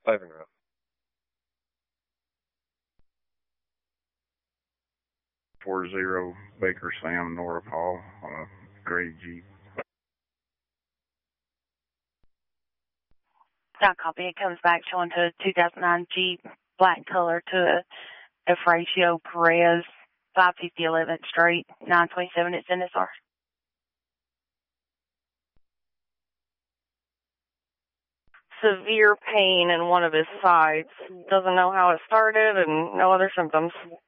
Living room. 40 Baker Sam North Hall on a gray Jeep. I copy. It comes back showing to a 2009 Jeep, black color, to a Efratio Perez, 550 11th Street, 927. It's NSR. Severe pain in one of his sides. Doesn't know how it started and no other symptoms.